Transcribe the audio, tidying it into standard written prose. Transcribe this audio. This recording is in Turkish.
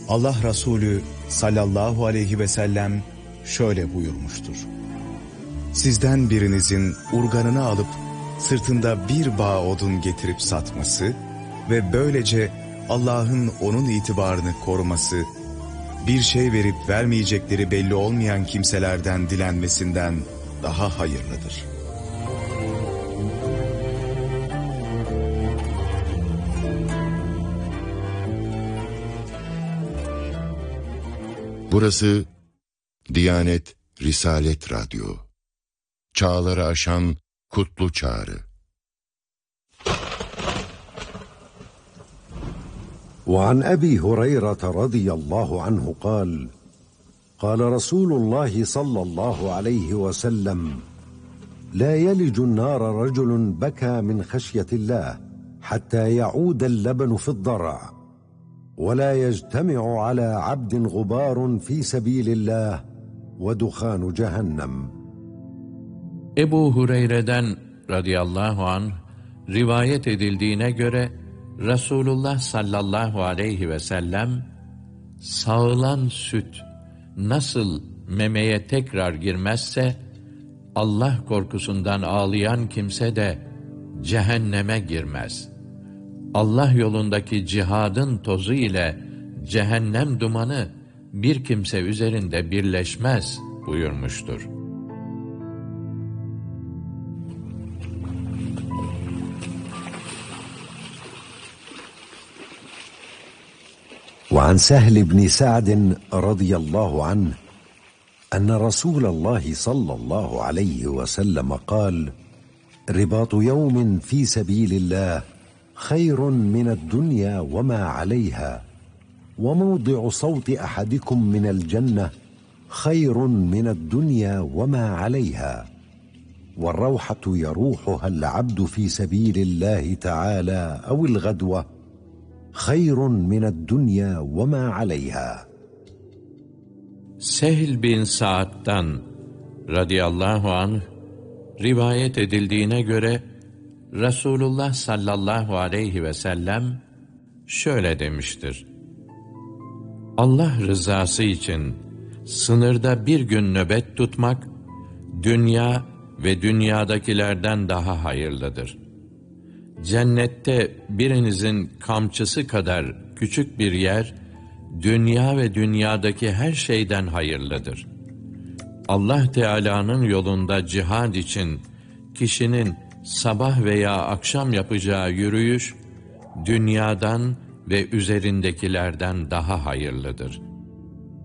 Allah Resulü sallallahu aleyhi ve sellem şöyle buyurmuştur. Sizden birinizin urganını alıp sırtında bir bağ odun getirip satması ve böylece Allah'ın onun itibarını koruması, bir şey verip vermeyecekleri belli olmayan kimselerden dilenmesinden daha hayırlıdır. Burası Diyanet Risalet Radyo. Çağları aşan kutlu çağrı. وعن أبي هريرة رضي الله عنه قال قال رسول الله صلى الله عليه وسلم لا يلج النار رجل بكى من خشية الله حتى يعود اللبن في الضرع ولا يجتمع على عبد غبار في سبيل الله ودخان جهنم. Ebu Hureyre'den radıyallahu anh rivayet edildiğine göre Resulullah sallallahu aleyhi ve sellem, sağılan süt nasıl memeye tekrar girmezse, Allah korkusundan ağlayan kimse de cehenneme girmez. Allah yolundaki cihadın tozu ile cehennem dumanı bir kimse üzerinde birleşmez buyurmuştur. وعن سهل بن سعد رضي الله عنه أن رسول الله صلى الله عليه وسلم قال رباط يوم في سبيل الله خير من الدنيا وما عليها وموضع صوت أحدكم من الجنة خير من الدنيا وما عليها والروحة يروحها العبد في سبيل الله تعالى أو الغدوة خير من الدنيا وما عليها. Sehl bin Sa'd'dan radıyallahu anh rivayet edildiğine göre Resulullah sallallahu aleyhi ve sellem şöyle demiştir: Allah rızası için sınırda bir gün nöbet tutmak, dünya ve dünyadakilerden daha hayırlıdır. Cennette birinizin kamçısı kadar küçük bir yer, dünya ve dünyadaki her şeyden hayırlıdır. Allah Teala'nın yolunda cihad için kişinin sabah veya akşam yapacağı yürüyüş, dünyadan ve üzerindekilerden daha hayırlıdır.